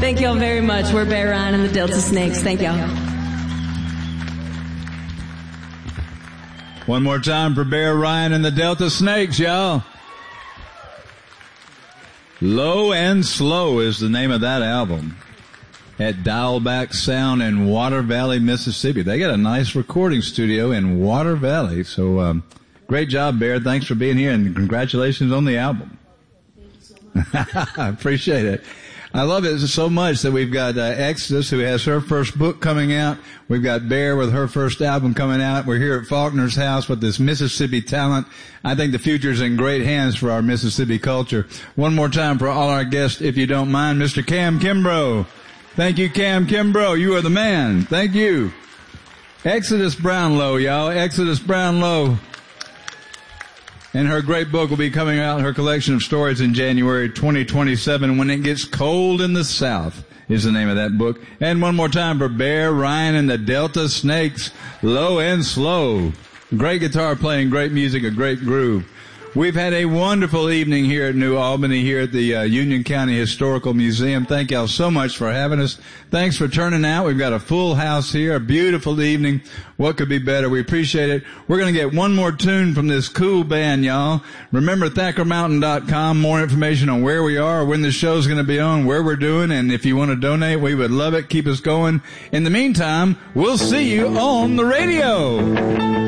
Thank y'all very much. We're Bear Ryan and the Delta Snakes. Thank y'all. One more time for Bear Ryan and the Delta Snakes, y'all. Low and Slow is the name of that album. At Dialback Sound in Water Valley, Mississippi. They got a nice recording studio in Water Valley. So, great job, Bear. Thanks for being here, and congratulations on the album. Thank you so much. I appreciate it. I love it so much that we've got Exodus, who has her first book coming out. We've got Bear with her first album coming out. We're here at Faulkner's house with this Mississippi talent. I think the future's in great hands for our Mississippi culture. One more time for all our guests, if you don't mind, Mr. Cam Kimbrough. Thank you, Cam Kimbrough. You are the man. Thank you. Exodus Brownlow, y'all. Exodus Brownlow. And her great book will be coming out, her collection of stories, in January 2027. When It Gets Cold in the South is the name of that book. And one more time for Bear Ryan and the Delta Snakes, Low and Slow. Great guitar playing, great music, a great groove. We've had a wonderful evening here at New Albany, here at the Union County Historical Museum. Thank y'all so much for having us. Thanks for turning out. We've got a full house here, a beautiful evening. What could be better? We appreciate it. We're going to get one more tune from this cool band, y'all. Remember ThackerMountain.com, more information on where we are, when the show's going to be on, where we're doing, and if you want to donate, we would love it. Keep us going. In the meantime, we'll see you on the radio.